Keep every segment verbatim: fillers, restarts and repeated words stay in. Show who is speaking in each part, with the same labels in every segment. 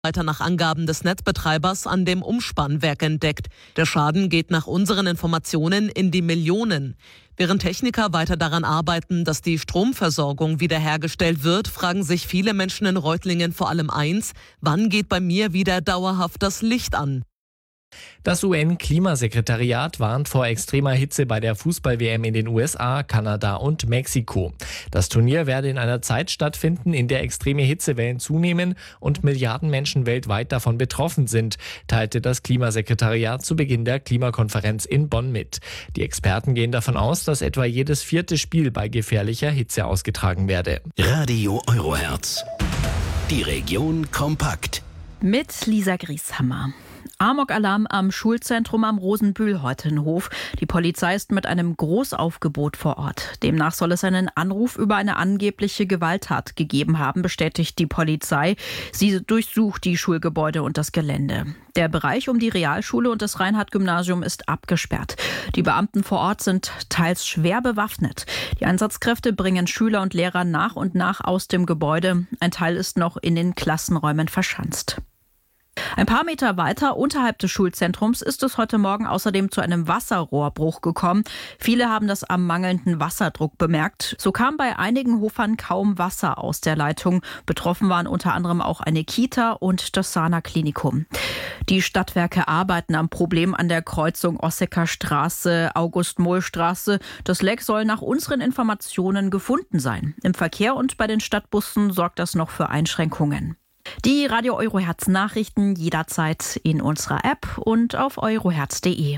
Speaker 1: weiter nach Angaben des Netzbetreibers an dem Umspannwerk entdeckt. Der Schaden geht nach unseren Informationen in die Millionen. Während Techniker weiter daran arbeiten, dass die Stromversorgung wiederhergestellt wird, fragen sich viele Menschen in Reutlingen vor allem eins: Wann geht bei mir wieder dauerhaft das Licht an?
Speaker 2: Das U N-Klimasekretariat warnt vor extremer Hitze bei der Fußball-W M in den U S A, Kanada und Mexiko. Das Turnier werde in einer Zeit stattfinden, in der extreme Hitzewellen zunehmen und Milliarden Menschen weltweit davon betroffen sind, teilte das Klimasekretariat zu Beginn der Klimakonferenz in Bonn mit. Die Experten gehen davon aus, dass etwa jedes vierte Spiel bei gefährlicher Hitze ausgetragen werde.
Speaker 3: Radio Eurohertz. Die Region kompakt.
Speaker 4: Mit Lisa Grieshammer. Amok-Alarm am Schulzentrum am Rosenbühl-Heutenhof. Die Polizei ist mit einem Großaufgebot vor Ort. Demnach soll es einen Anruf über eine angebliche Gewalttat gegeben haben, bestätigt die Polizei. Sie durchsucht die Schulgebäude und das Gelände. Der Bereich um die Realschule und das Reinhardt-Gymnasium ist abgesperrt. Die Beamten vor Ort sind teils schwer bewaffnet. Die Einsatzkräfte bringen Schüler und Lehrer nach und nach aus dem Gebäude. Ein Teil ist noch in den Klassenräumen verschanzt. Ein paar Meter weiter unterhalb des Schulzentrums ist es heute Morgen außerdem zu einem Wasserrohrbruch gekommen. Viele haben das am mangelnden Wasserdruck bemerkt. So kam bei einigen Hofern kaum Wasser aus der Leitung. Betroffen waren unter anderem auch eine Kita und das Sana-Klinikum. Die Stadtwerke arbeiten am Problem an der Kreuzung Ossecker Straße, August-Mohl-Straße. Das Leck soll nach unseren Informationen gefunden sein. Im Verkehr und bei den Stadtbussen sorgt das noch für Einschränkungen. Die Radio Eurohertz Nachrichten jederzeit in unserer App und auf eurohertz punkt de.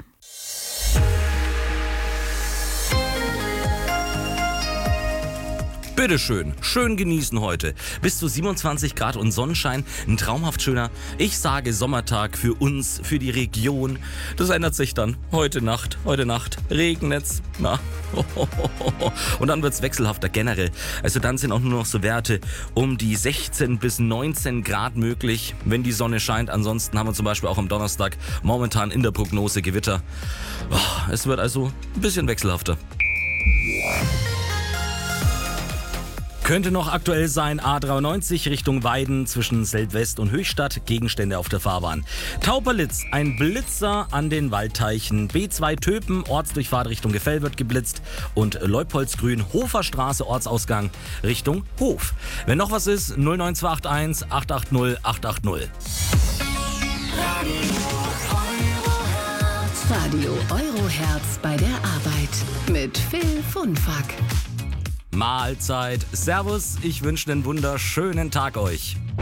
Speaker 5: Bitteschön, schön genießen heute. Bis zu siebenundzwanzig Grad und Sonnenschein, ein traumhaft schöner, ich sage Sommertag für uns, für die Region. Das ändert sich dann heute Nacht, heute Nacht regnet's, na. Und dann wird's wechselhafter generell. Also dann sind auch nur noch so Werte um die sechzehn bis neunzehn Grad möglich, wenn die Sonne scheint. Ansonsten haben wir zum Beispiel auch am Donnerstag momentan in der Prognose Gewitter. Es wird also ein bisschen wechselhafter. Könnte noch aktuell sein, A dreiundneunzig Richtung Weiden zwischen Seldwest und Höchstadt, Gegenstände auf der Fahrbahn. Tauperlitz, ein Blitzer an den Waldteichen. B zwei Töpen, Ortsdurchfahrt Richtung Gefell wird geblitzt. Und Leupoldsgrün, Hoferstraße, Ortsausgang Richtung Hof. Wenn noch was ist, null neun zwei acht eins acht acht null acht acht null.
Speaker 6: Radio Eurohertz bei der Arbeit mit Phil Funfack.
Speaker 5: Mahlzeit. Servus, ich wünsche einen wunderschönen Tag euch.